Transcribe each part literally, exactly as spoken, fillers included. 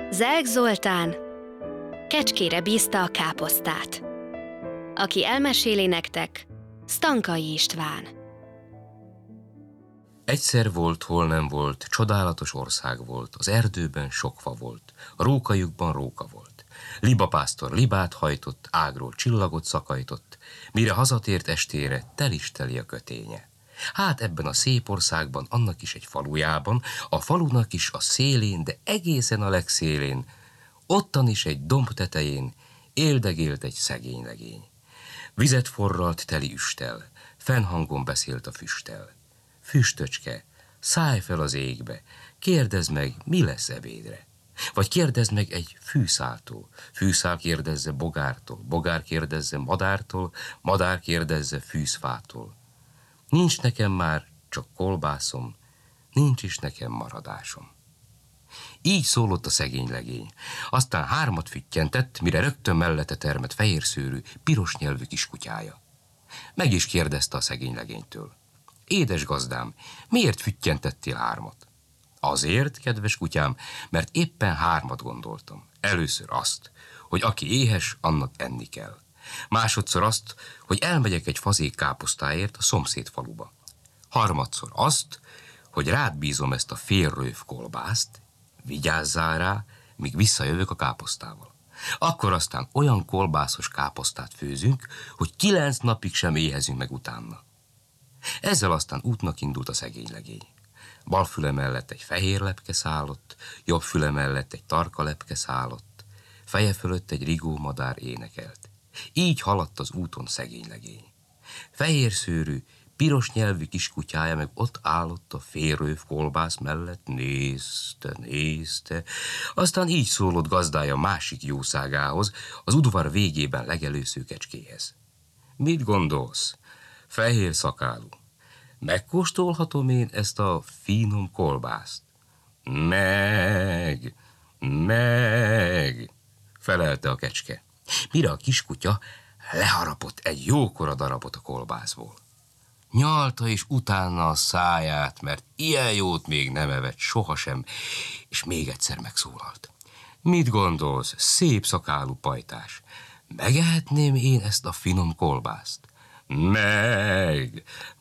Zelk Zoltán kecskére bízta a káposztát. Aki elmeséli nektek, Stankai István. Egyszer volt, hol nem volt, csodálatos ország volt, az erdőben sok fa volt, a rókajukban róka volt. Libapásztor libát hajtott, ágról csillagot szakajtott, mire hazatért estére, tel is teli a köténye. Hát ebben a szép országban, annak is egy falujában, a falunak is a szélén, de egészen a legszélén, ottan is egy domb tetején éldegélt egy szegény legény. Vizet forralt teli üsttel, fennhangon beszélt a füsttel. Füstöcske, szállj fel az égbe, kérdezd meg, mi lesz ebédre. Vagy kérdezd meg egy fűszáltól, fűszál kérdezze bogártól, bogár kérdezze madártól, madár kérdezze fűszfától. Nincs nekem már csak kolbászom, nincs is nekem maradásom. Így szólott a szegény legény. Aztán hármat füttyentett, mire rögtön mellette termett fehérszőrű, piros nyelvű kiskutyája. Meg is kérdezte a szegény legénytől. Édes gazdám, miért füttyentettél hármat? Azért, kedves kutyám, mert éppen hármat gondoltam. Először azt, hogy aki éhes, annak enni kell. Másodszor azt, hogy elmegyek egy fazék káposztáért a szomszéd faluba. Harmadszor azt, hogy rád bízom ezt a fél röv kolbászt, vigyázzál rá, míg visszajövök a káposztával. Akkor aztán olyan kolbászos káposztát főzünk, hogy kilenc napig sem éhezünk meg utána. Ezzel aztán útnak indult a szegény legény. Bal füle mellett egy fehér lepke szállott, jobb füle mellett egy tarka lepke szállott, feje fölött egy rigó madár énekelt. Így haladt az úton szegény legény. Fehér szőrű, piros nyelvű kiskutyája meg ott állott a félröv kolbász mellett, nézte, nézte. Aztán így szólott gazdája másik jószágához, az udvar végében legelősző kecskéhez. Mit gondolsz, fehér szakálú? Megkóstolhatom én ezt a finom kolbászt? Meg, meg, felelte a kecske. Mire a kiskutya leharapott egy jókora darabot a kolbászból. Nyalta is utána a száját, mert ilyen jót még nem evett sohasem, és még egyszer megszólalt. Mit gondolsz, szép szakálú pajtás? Megehetném én ezt a finom kolbászt? Meg,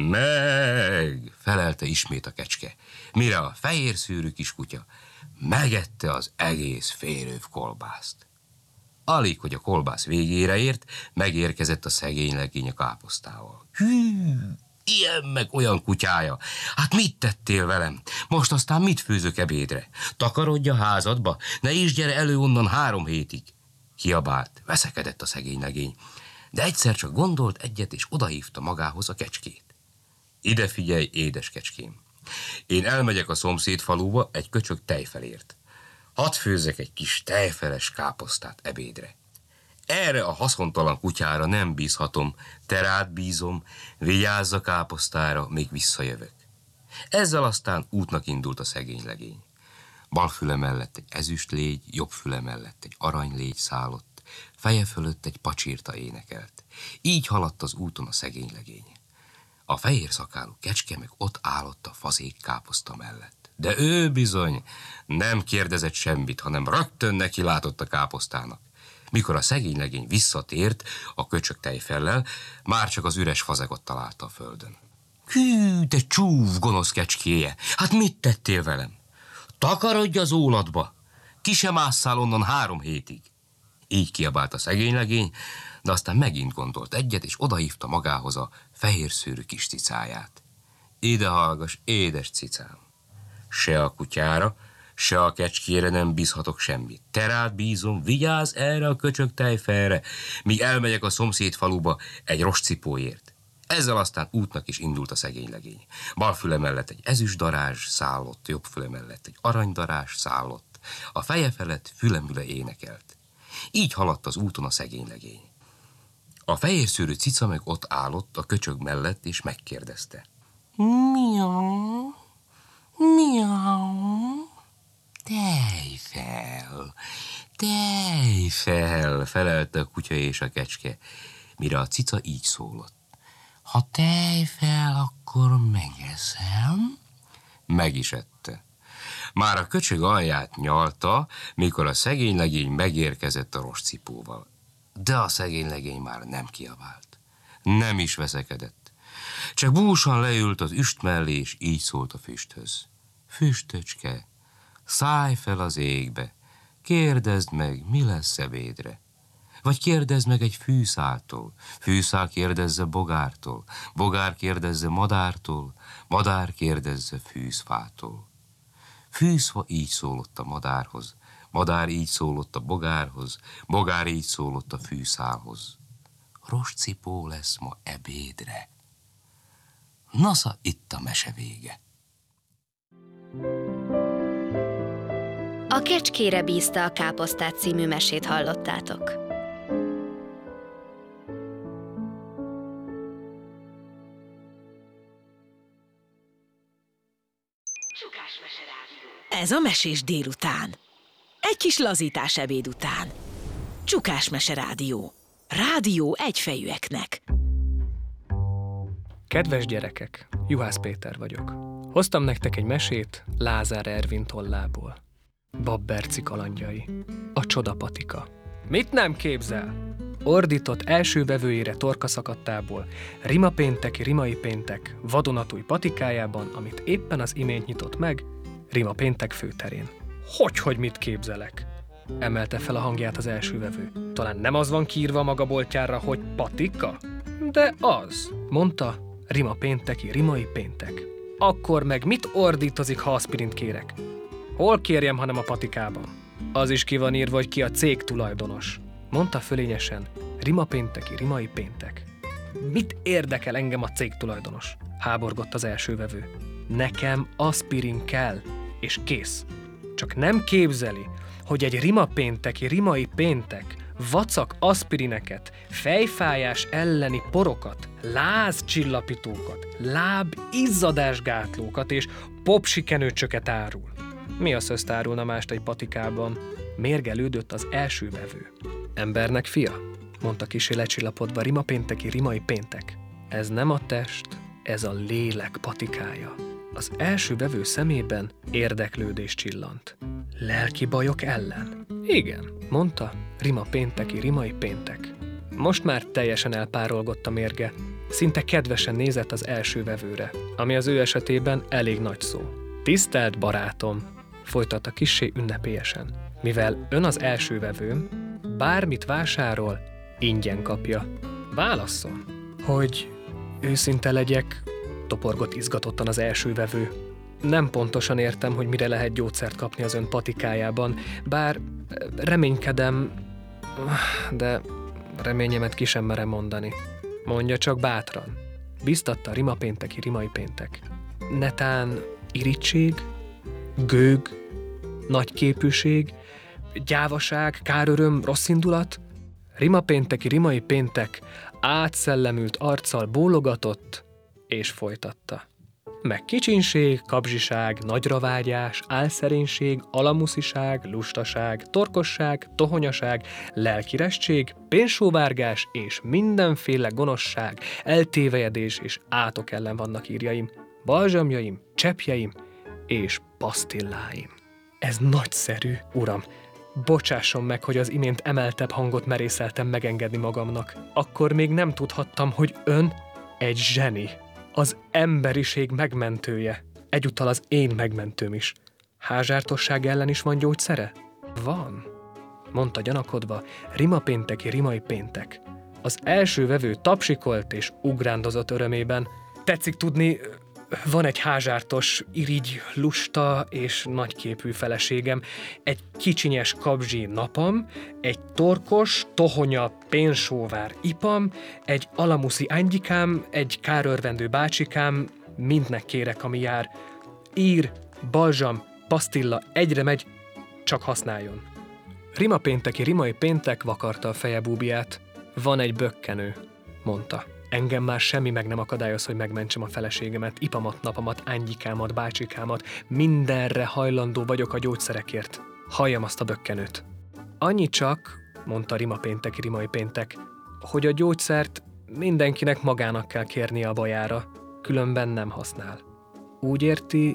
meg, felelte ismét a kecske, mire a fehér szőrű kiskutya megette az egész félröv kolbászt. Alig, hogy a kolbász végére ért, megérkezett a szegény legény a káposztával. Hű, ilyen meg olyan kutyája, hát mit tettél velem? Most aztán mit főzök ebédre? Takarodj a házadba, ne is gyere elő onnan három hétig. Kiabált, veszekedett a szegény legény, de egyszer csak gondolt egyet, és odahívta magához a kecskét. Ide figyelj, édes kecském, én elmegyek a szomszéd faluba egy köcsög tejfelért. Hadd főzzek egy kis tejfeles káposztát ebédre. Erre a haszontalan kutyára nem bízhatom, te rád bízom, vigyázz a káposztára, még visszajövök. Ezzel aztán útnak indult a szegény legény. Bal füle mellett egy ezüst légy, jobb füle mellett egy arany légy szállott, feje fölött egy pacsirta énekelt. Így haladt az úton a szegény legény. A fehér szakálú kecske meg ott állott a fazék káposzta mellett. De ő bizony nem kérdezett semmit, hanem rögtön neki látott a káposztának. Mikor a szegény legény visszatért a köcsög tejfellel, már csak az üres fazegot találta a földön. Hű, te csúf, gonosz kecskéje, hát mit tettél velem? Takarodj az ólatba, ki sem másszál onnan három hétig. Így kiabált a szegény legény, de aztán megint gondolt egyet, és odahívta magához a fehér szőrű kis cicáját. Ide hallgass, édes cicám! Se a kutyára, se a kecskére nem bízhatok semmit. Te rád bízom, vigyázz erre a köcsög tejfelre, míg elmegyek a szomszéd faluba egy rostcipóért. Ezzel aztán útnak is indult a szegény legény. Bal füle mellett egy ezüstdarázs szállott, jobb füle mellett egy aranydarázs szállott, a feje felett fülemüle énekelt. Így haladt az úton a szegény legény. A fehér szőrű cica meg ott állott a köcsög mellett, és megkérdezte. Miau, miau, tejfel, tejfel, felelte a kutya és a kecske, mire a cica így szólott. Ha tejfel, akkor megeszem. Meg is ette. Már a köcsög alját nyalta, mikor a szegény legény megérkezett a rostcipóval. De a szegény legény már nem kiabált. Nem is veszekedett. Csak búsan leült az üst mellé, és így szólt a füsthöz. Füstöcske, szállj fel az égbe, kérdezd meg, mi lesz ebédre. Vagy kérdezd meg egy fűszáltól, fűszál kérdezze bogártól, bogár kérdezze madártól, madár kérdezze fűzfától. Fűzfa így szólott a madárhoz, madár így szólott a bogárhoz, bogár így szólott a fűszálhoz. Rostcipó lesz ma ebédre. Nasza, itt a mese vége. A Kecskére bízta a káposztát című mesét hallottátok. Ez a Mesés délután. Egy kis lazítás ebéd után. Csukás Mese Rádió. Rádió egyfejűeknek. Kedves gyerekek, Juhász Péter vagyok. Hoztam nektek egy mesét Lázár Ervin tollából. Babberci kalandjai. A csodapatika. Mit nem képzel? Ordított első vevőjére torka szakadtából, rimapénteki rimai péntek vadonatúj patikájában, amit éppen az imént nyitott meg, Rima péntek főterén. Hogyhogy mit képzelek? Emelte fel a hangját az első vevő. Talán nem az van kiírva a maga boltjára, hogy patika? De az, mondta Rima pénteki rimai péntek. Akkor meg mit ordítozik, ha aspirint kérek? Hol kérjem, hanem a patikában? Az is ki van írva, hogy ki a cég tulajdonos. Mondta fölényesen Rima pénteki rimai péntek. Mit érdekel engem a cég tulajdonos? Háborgott az első vevő. Nekem aspirin kell, és kész. Csak nem képzeli, hogy egy rimapénteki rimai péntek vacak aspirineket, fejfájás elleni porokat, lázcsillapítókat, láb izzadásgátlókat és popsikenőcsöket árul. Mi a szözt árulna mást egy patikában? Mérgelődött az első vevő. Embernek fia, mondta kisé lecsillapodva rimapénteki rimai péntek. Ez nem a test, ez a lélek patikája. Az első vevő szemében érdeklődés csillant. Lelki bajok ellen? Igen, mondta Rima pénteki rimai péntek. Most már teljesen elpárolgott a mérge. Szinte kedvesen nézett az első vevőre, ami az ő esetében elég nagy szó. Tisztelt barátom, folytatta kissé ünnepélyesen. Mivel ön az első vevőm, bármit vásárol, ingyen kapja. Válasszon, hogy őszinte legyek, toporgott izgatottan az első vevő. Nem pontosan értem, hogy mire lehet gyógyszert kapni az ön patikájában, bár reménykedem, de reményemet ki sem merem mondani. Mondja csak bátran, biztatta Rima pénteki rimai péntek. Netán irigység, gőg, nagyképűség, gyávaság, káröröm, rosszindulat? Rima pénteki rimai péntek átszellemült arccal bólogatott, és folytatta. Meg kicsinség, kapzsiság, nagyravágyás, álszerénység, alamusziság, lustaság, torkosság, tohonyaság, lelkirestség, pénzsóvárgás és mindenféle gonoszság, eltévejedés és átok ellen vannak írjaim, balzsamjaim, cseppjeim és pasztilláim. Ez nagyszerű, uram! Bocsásson meg, hogy az imént emeltebb hangot merészeltem megengedni magamnak. Akkor még nem tudhattam, hogy ön egy zseni. Az emberiség megmentője. Egyúttal az én megmentőm is. Házsártosság ellen is van gyógyszere? Van, mondta gyanakodva Rima pénteki rimai péntek. Az első vevő tapsikolt és ugrándozott örömében. Tetszik tudni, van egy házsártos, irigy, lusta és nagyképű feleségem, egy kicsinyes kabzsi napam, egy torkos, tohonya, pénzsóvár ipam, egy alamuszi angyikám, egy kárörvendő bácsikám, mindnek kérek, ami jár. Ír, balzsam, pasztilla, egyre megy, csak használjon. Rima pénteki rimai péntek vakarta a feje búbiát. Van egy bökkenő, mondta. Engem már semmi meg nem akadályoz, hogy megmentsem a feleségemet, ipamat, napamat, ányikámat, bácsikámat, mindenre hajlandó vagyok a gyógyszerekért. Halljam azt a bökkenőt. Annyi csak, mondta Rima pénteki rimai péntek, hogy a gyógyszert mindenkinek magának kell kérnie a bajára, különben nem használ. Úgy érti,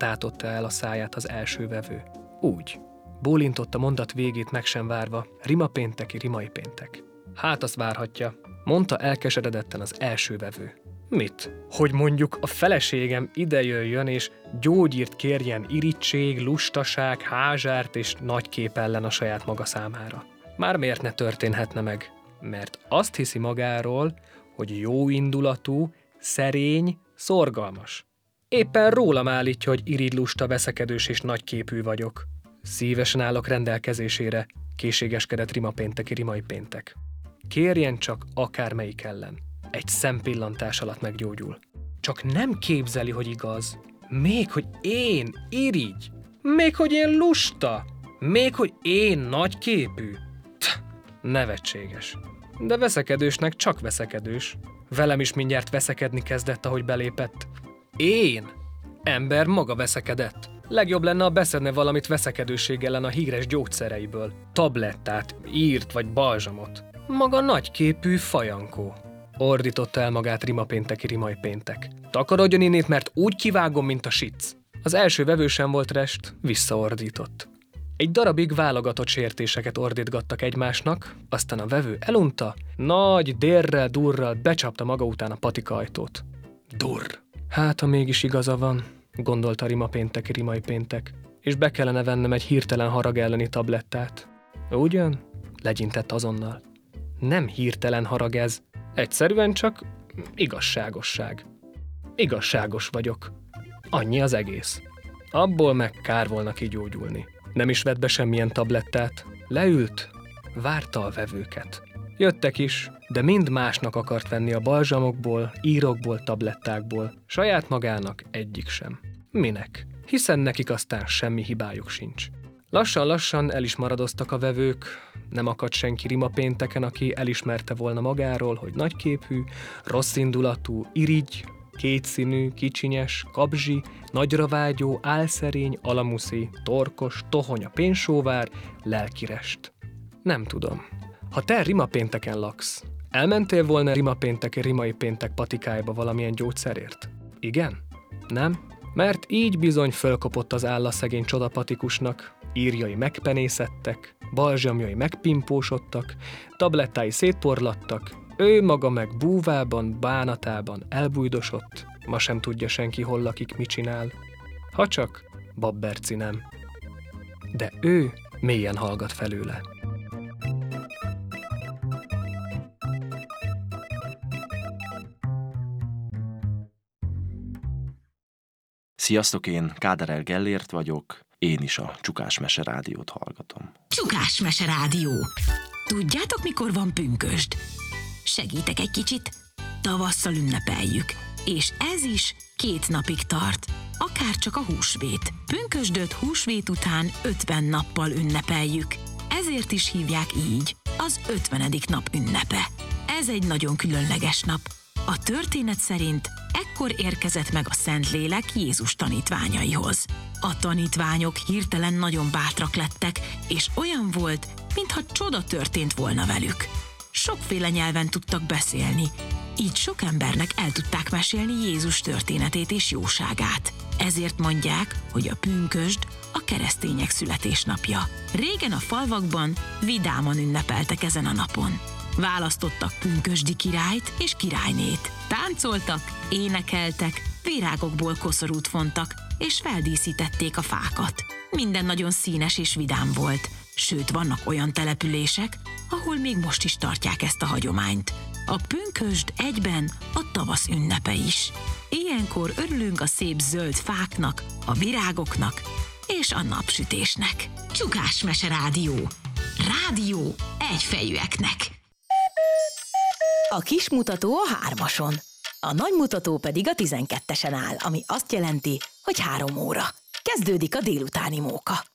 tátotta el a száját az első vevő. Úgy. Bólintott a mondat végét meg sem várva, rima pénteki, rimai péntek. Hát azt várhatja, mondta elkeseredetten az első vevő. Mit? Hogy mondjuk a feleségem idejöjjön és gyógyírt kérjen irigység, lustaság, házsárt és nagykép ellen a saját maga számára. Már miért ne történhetne meg? Mert azt hiszi magáról, hogy jóindulatú, szerény, szorgalmas. Éppen rólam állítja, hogy irigylusta, veszekedős és nagyképű vagyok. Szívesen állok rendelkezésére, készségeskedett rima pénteki, rimai péntek. Kérjen csak akármelyik ellen. Egy szempillantás alatt meggyógyul. Csak nem képzeli, hogy igaz. Még hogy én irigy. Még hogy én lusta. Még hogy én nagyképű. Pff, nevetséges. De veszekedősnek csak veszekedős. Velem is mindjárt veszekedni kezdett, ahogy belépett. Én? Ember maga veszekedett. Legjobb lenne, ha beszedne valamit veszekedőség ellen a híres gyógyszereiből. Tablettát, írt vagy balzsamot. Maga nagyképű fajankó. Ordította el magát rima pénteki, rimai péntek. Takarodjon innét, mert úgy kivágom, mint a sic. Az első vevő sem volt rest, visszaordított. Egy darabig válogatott sértéseket ordítgattak egymásnak, aztán a vevő elunta, nagy dérrel, durral becsapta maga után a patika ajtót. Durr! Hát, ha mégis igaza van, gondolta rima pénteki, rimai péntek, és be kellene vennem egy hirtelen harag elleni tablettát. Ugyan? Legyintett azonnal. Nem hirtelen harag ez, egyszerűen csak igazságosság. Igazságos vagyok. Annyi az egész. Abból meg kár volna kigyógyulni. Nem is vett be semmilyen tablettát. Leült, várta a vevőket. Jöttek is, de mind másnak akart venni a balzsamokból, írokból, tablettákból. Saját magának egyik sem. Minek? Hiszen nekik aztán semmi hibájuk sincs. Lassan-lassan el is maradoztak a vevők, nem akadt senki rima pénteken, aki elismerte volna magáról, hogy nagyképű, rosszindulatú, irigy, kétszínű, kicsinyes, kabzsi, nagyra vágyó, álszerény, alamuszi, torkos, tohonya pénzsóvár, lelkirest. Nem tudom. Ha te rima pénteken laksz, elmentél volna rima pénteki, rimai péntek patikájába valamilyen gyógyszerért? Igen? Nem? Mert így bizony fölkopott az áll a szegény csodapatikusnak, írjai megpenészettek, balzsamjai megpimpósodtak, tablettái szétporlattak, ő maga meg búvában, bánatában elbújdosott, ma sem tudja senki hol lakik, mit csinál. Ha csak Babberci nem. De ő mélyen hallgat felőle. Sziasztok, én Káderel Gellért vagyok, én is a Csukás Mese Rádiót hallgatom. Csukás Mese Rádió. Tudjátok, mikor van pünkösd? Segítek egy kicsit. Tavasszal ünnepeljük. És ez is két napig tart. Akár csak a húsvét. Pünkösdöt húsvét után ötven nappal ünnepeljük. Ezért is hívják így, az ötvenedik nap ünnepe. Ez egy nagyon különleges nap. A történet szerint ekkor érkezett meg a Szentlélek Jézus tanítványaihoz. A tanítványok hirtelen nagyon bátrak lettek, és olyan volt, mintha csoda történt volna velük. Sokféle nyelven tudtak beszélni, így sok embernek el tudták mesélni Jézus történetét és jóságát. Ezért mondják, hogy a pünkösd a keresztények születésnapja. Régen a falvakban vidáman ünnepeltek ezen a napon. Választottak pünkösdi királyt és királynét. Táncoltak, énekeltek, virágokból koszorút fontak, és feldíszítették a fákat. Minden nagyon színes és vidám volt, sőt vannak olyan települések, ahol még most is tartják ezt a hagyományt. A pünkösd egyben a tavasz ünnepe is. Ilyenkor örülünk a szép zöld fáknak, a virágoknak és a napsütésnek. Csukás Mese Rádió. Rádió egyfejűeknek. A kis mutató a hármason, a nagy mutató pedig a tizenkettesen áll, ami azt jelenti, hogy három óra. Kezdődik a délutáni móka.